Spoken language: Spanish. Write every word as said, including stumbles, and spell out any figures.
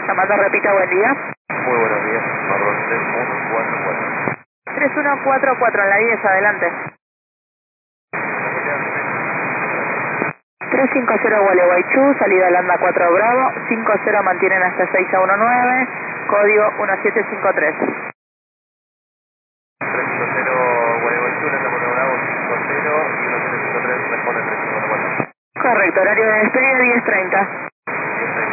Amanda, repita, buen día. Muy buenos días, marrón tres uno cuatro cuatro. tres uno cuatro cuatro, en la diez, adelante. tres cinco cero Gualeguaychú, salida Lambda cuatro Bravo, cinco cero mantienen hasta seis a uno nueve, código uno siete cinco tres.